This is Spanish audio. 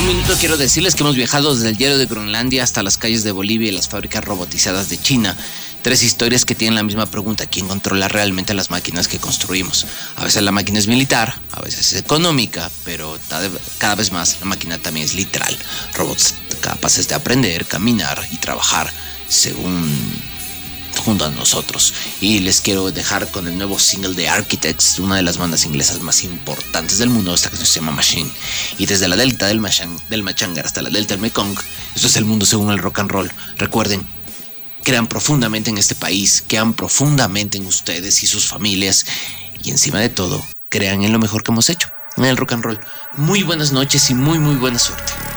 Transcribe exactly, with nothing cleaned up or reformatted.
un minuto quiero decirles que hemos viajado desde el hielo de Groenlandia hasta las calles de Bolivia y las fábricas robotizadas de China. Tres historias que tienen la misma pregunta: ¿quién controla realmente las máquinas que construimos? A veces la máquina es militar, a veces es económica, pero cada vez más la máquina también es literal. Robots capaces de aprender, caminar y trabajar según junto a nosotros. Y les quiero dejar con el nuevo single de Architects, una de las bandas inglesas más importantes del mundo. Esta canción se llama Machine. Y desde la delta del, Machan, del Machangar hasta la delta del Mekong, esto es el mundo según el rock and roll. Recuerden, crean profundamente en este país, crean profundamente en ustedes y sus familias, y encima de todo, crean en lo mejor que hemos hecho, en el rock and roll. Muy buenas noches y muy muy buena suerte.